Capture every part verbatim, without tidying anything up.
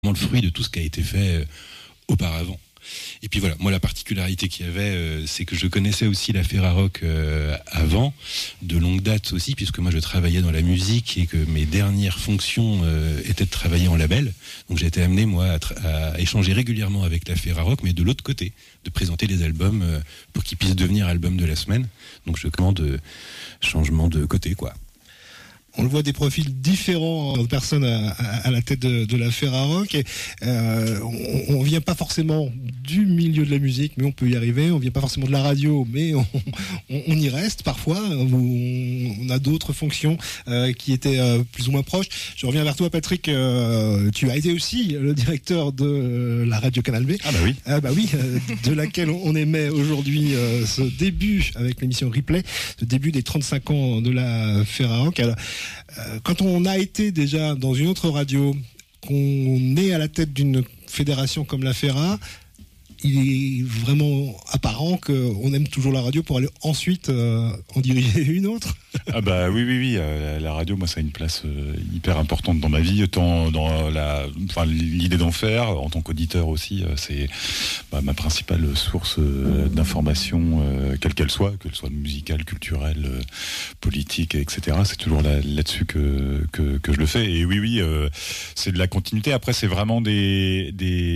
le fruit de tout ce qui a été fait euh, auparavant. Et puis voilà, moi la particularité qu'il y avait, euh, c'est que je connaissais aussi la Ferrarock euh, avant, de longue date aussi, puisque moi je travaillais dans la musique et que mes dernières fonctions euh, étaient de travailler en label. Donc j'ai été amené moi à, tra- à échanger régulièrement avec la Ferrarock, mais de l'autre côté, de présenter les albums euh, pour qu'ils puissent devenir albums de la semaine. Donc je commande euh, changement de côté, quoi. On le voit, des profils différents de personnes à, à, à la tête de, de la Ferrarock. Et, euh, on, on vient pas forcément du milieu de la musique, mais on peut y arriver. On vient pas forcément de la radio, mais on, on, on y reste parfois. On, on a d'autres fonctions euh, qui étaient euh, plus ou moins proches. Je reviens vers toi, Patrick. Euh, tu as été aussi le directeur de la radio Canal B. Ah bah oui. Ah bah oui, euh, de laquelle on émet aujourd'hui euh, ce début avec l'émission Replay, ce début des trente-cinq ans de la Ferrarock. Alors, quand on a été déjà dans une autre radio, qu'on est à la tête d'une fédération comme la Ferra, il est vraiment apparent qu'on aime toujours la radio pour aller ensuite euh, en diriger une autre. Ah bah oui oui oui, euh, la radio, moi ça a une place euh, hyper importante dans ma vie, tant dans la, enfin l'idée d'en faire en tant qu'auditeur aussi, euh, c'est bah, ma principale source euh, d'information, euh, quelle qu'elle soit, qu'elle soit musicale, culturelle, euh, politique, et cetera. C'est toujours là, là-dessus que, que que je le fais. Et oui oui, euh, c'est de la continuité. Après c'est vraiment des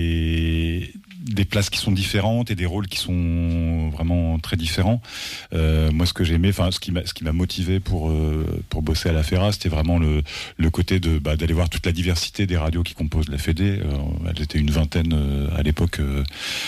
des des places qui sont différentes et des rôles qui sont vraiment très différents. Euh, moi, ce que j'aimais, enfin, ce qui m'a, ce qui m'a motivé pour euh, pour bosser à la Ferra, c'était vraiment le le côté de bah, d'aller voir toute la diversité des radios qui composent la Fédé. Euh, elles étaient une vingtaine euh, à l'époque euh,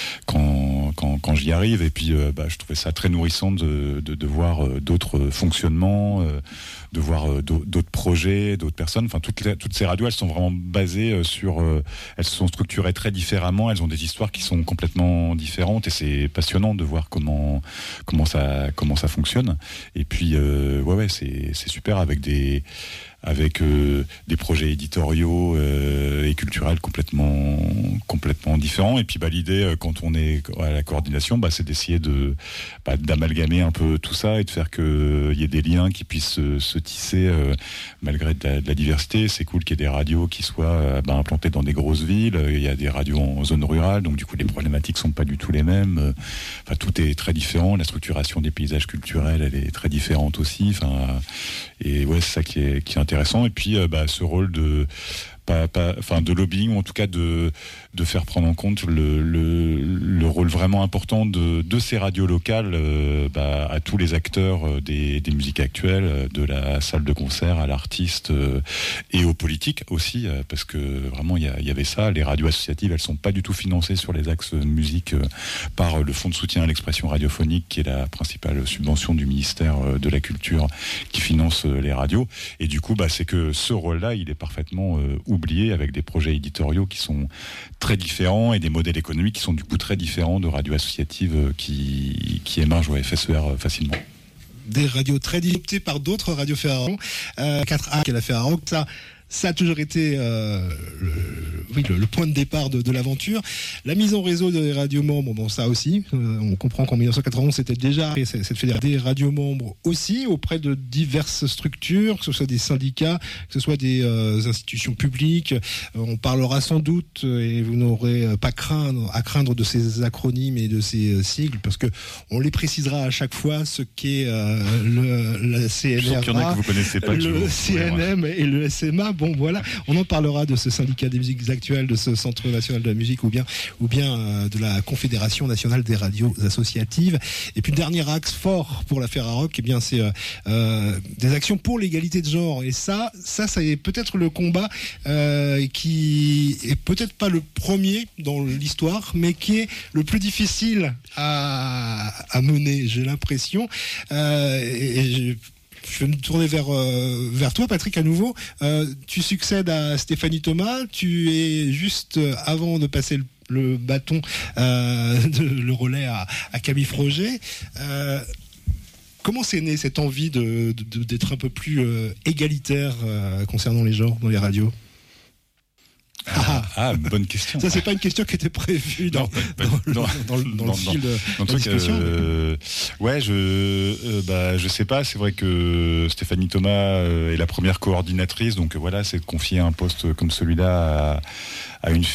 quand quand quand j'y arrive. Et puis, euh, bah, je trouvais ça très nourrissant de de, de voir euh, d'autres fonctionnements, euh, de voir euh, d'autres projets, d'autres personnes. Enfin, toutes les, toutes ces radios, elles sont vraiment basées euh, sur, euh, elles se sont structurées très différemment. Elles ont des histoires qui sont complètement différentes et c'est passionnant de voir comment comment ça comment ça fonctionne. Et puis euh, ouais ouais c'est c'est super avec des avec euh, des projets éditoriaux euh, et culturels complètement complètement différents. Et puis bah l'idée euh, quand on est à la coordination, bah c'est d'essayer de bah, d'amalgamer un peu tout ça et de faire que il y ait des liens qui puissent se, se tisser euh, malgré de la, de la diversité. C'est cool qu'il y ait des radios qui soient euh, bah, implantées dans des grosses villes. Il y a des radios en zone rurale, donc du coup les problématiques sont pas du tout les mêmes. Enfin tout est très différent. La structuration des paysages culturels, elle est très différente aussi. Enfin et ouais c'est ça qui est qui est intéressant. Et puis euh, bah, ce rôle de pas, pas, enfin de lobbying, ou en tout cas de de faire prendre en compte le le, le rôle vraiment important de de ces radios locales euh, bah, à tous les acteurs euh, des des musiques actuelles, de la salle de concert à l'artiste euh, et aux politiques aussi, euh, parce que vraiment il y, a, il y avait ça. Les radios associatives, elles sont pas du tout financées sur les axes musique euh, par le fonds de soutien à l'expression radiophonique, qui est la principale subvention du ministère euh, de la Culture qui finance euh, les radios. Et du coup, bah c'est que ce rôle-là, il est parfaitement euh, oublié, avec des projets éditoriaux qui sont très différents et des modèles économiques qui sont du coup très différents de radios associatives qui, qui émergent au F S E R facilement. Des radios très adoptées par d'autres radios Ferrarock. Euh, quatre A qui est la Ferrarock, ça, ça a toujours été euh, le, oui, le, le point de départ de, de l'aventure. La mise en réseau des radios membres, bon ça aussi, euh, on comprend qu'en dix-neuf cent quatre-vingt-onze c'était déjà cette fédération des radios membres aussi auprès de diverses structures, que ce soit des syndicats, que ce soit des euh, institutions publiques. Euh, on parlera sans doute, et vous n'aurez pas craindre, à craindre de ces acronymes et de ces euh, sigles, parce que on les précisera à chaque fois ce qu'est euh, le, le C N R A, qu'il y en a que vous connaissez pas, le C N M et le S M A. Bon voilà, on en parlera de ce syndicat des musiques actuelles, de ce Centre national de la musique, ou bien ou bien euh, de la Confédération nationale des radios associatives. Et puis le dernier axe fort pour la Ferrarock, eh bien c'est euh, euh, des actions pour l'égalité de genre. Et ça, ça, ça est peut-être le combat euh, qui est peut-être pas le premier dans l'histoire, mais qui est le plus difficile à, à mener. J'ai l'impression. Euh, et, et je, Je vais me tourner vers euh, vers toi, Patrick, à nouveau. Euh, tu succèdes à Stéphanie Thomas. Tu es juste euh, avant de passer le, le bâton, euh, de, le relais à, à Camille Froger. Euh, comment s'est née cette envie de, de, d'être un peu plus euh, égalitaire euh, concernant les genres dans les radios ? Ah, ah, bonne question. Ça, c'est pas une question qui était prévue dans, Non, pas- dans, le- non, dans le- dans le non, fil de Un la truc, discussion. euh, ouais, je, euh, bah, je sais pas. C'est vrai que Stéphanie Thomas euh, est la première coordinatrice, donc euh, voilà, c'est de confier un poste comme celui-là à, à une